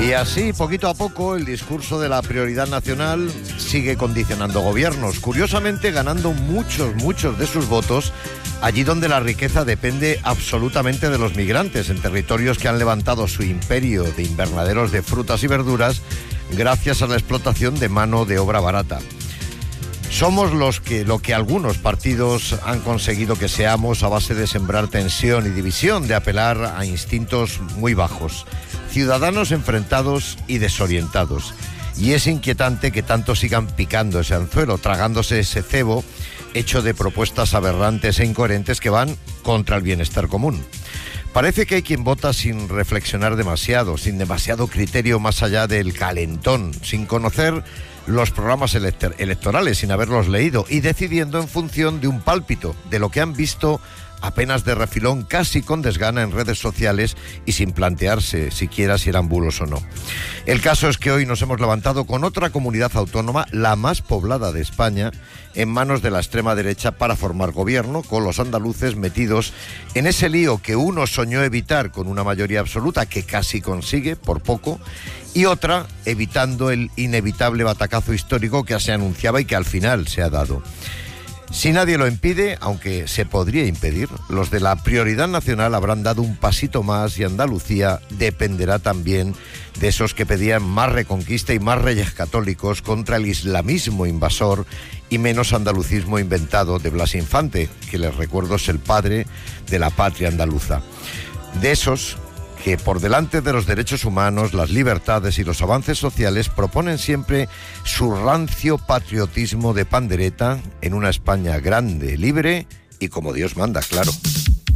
Y así, poquito a poco, el discurso de la prioridad nacional sigue condicionando gobiernos, curiosamente ganando muchos de sus votos allí donde la riqueza depende absolutamente de los migrantes, en territorios que han levantado su imperio de invernaderos de frutas y verduras gracias a la explotación de mano de obra barata. Somos lo que algunos partidos han conseguido que seamos a base de sembrar tensión y división, de apelar a instintos muy bajos. Ciudadanos enfrentados y desorientados. Y es inquietante que tanto sigan picando ese anzuelo, tragándose ese cebo hecho de propuestas aberrantes e incoherentes que van contra el bienestar común. Parece que hay quien vota sin reflexionar demasiado, sin demasiado criterio más allá del calentón, sin conocer los programas electorales, sin haberlos leído y decidiendo en función de un pálpito, de lo que han visto apenas de refilón, casi con desgana en redes sociales y sin plantearse siquiera si eran bulos o no. El caso es que hoy nos hemos levantado con otra comunidad autónoma, la más poblada de España, en manos de la extrema derecha para formar gobierno, con los andaluces metidos en ese lío que uno soñó evitar con una mayoría absoluta, que casi consigue, por poco, y otra evitando el inevitable batacazo histórico que se anunciaba y que al final se ha dado. Si nadie lo impide, aunque se podría impedir, los de la prioridad nacional habrán dado un pasito más y Andalucía dependerá también de esos que pedían más reconquista y más reyes católicos contra el islamismo invasor y menos andalucismo inventado de Blas Infante, que les recuerdo es el padre de la patria andaluza. De esos que por delante de los derechos humanos, las libertades y los avances sociales proponen siempre su rancio patriotismo de pandereta en una España grande, libre y como Dios manda, claro.